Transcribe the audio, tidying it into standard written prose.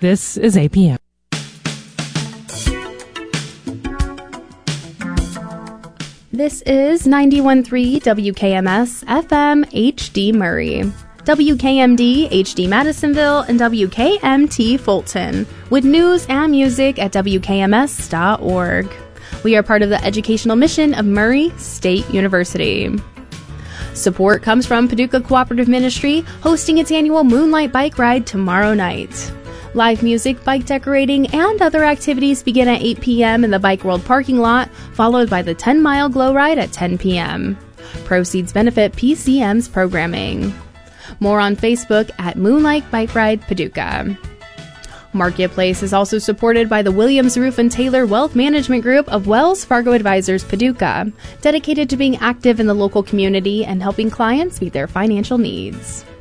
This is APM. This is 91.3 WKMS FM HD Murray, WKMD HD Madisonville, and WKMT Fulton, with news and music at WKMS.org. We are part of the educational mission of Murray State University. Support comes from Paducah Cooperative Ministry, hosting its annual Moonlight Bike Ride tomorrow night. Live music, bike decorating, and other activities begin at 8 p.m. in the Bike World parking lot, followed by the 10-mile glow ride at 10 p.m. Proceeds benefit PCM's programming. More on Facebook at Moonlight Bike Ride Paducah. Marketplace is also supported by the Williams Roof and Taylor Wealth Management Group of Wells Fargo Advisors Paducah, dedicated to being active in the local community and helping clients meet their financial needs.